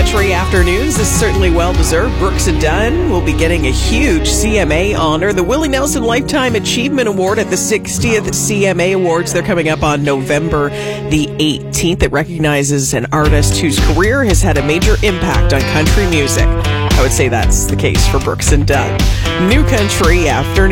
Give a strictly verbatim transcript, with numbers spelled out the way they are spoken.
Country Afternoons is certainly well-deserved. Brooks and Dunn will be getting a huge C M A honor, the Willie Nelson Lifetime Achievement Award at the sixtieth C M A Awards. They're coming up on November the eighteenth. It recognizes an artist whose career has had a major impact on country music. I would say that's the case for Brooks and Dunn. New Country Afternoon.